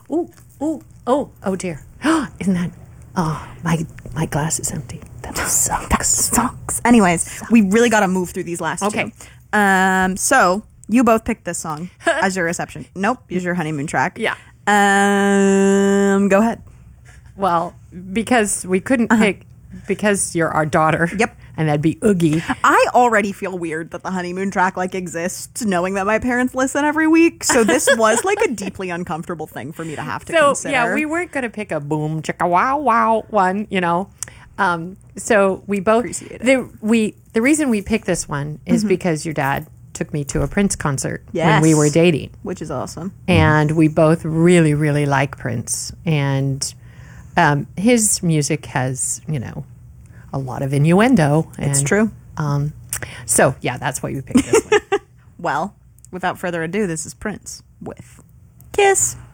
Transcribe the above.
Ooh, oh dear. Isn't that? Oh, my glass is empty. That sucks. Anyways, we really got to move through these last two. So you both picked this song as your reception. Nope, is your honeymoon track. Yeah. Go ahead. Well, because we couldn't pick, because you're our daughter. Yep. And that'd be Oogie. I already feel weird that the honeymoon track exists, knowing that my parents listen every week. So this was a deeply uncomfortable thing for me to have to consider. Yeah, we weren't going to pick a boom chicka wow wow one, So we both appreciate it. The reason we picked this one is because your dad took me to a Prince concert yes, when we were dating, which is awesome. And we both really, really like Prince, and his music has a lot of innuendo. It's true. So yeah, that's why we picked this one. Well, without further ado, this is Prince with Kiss.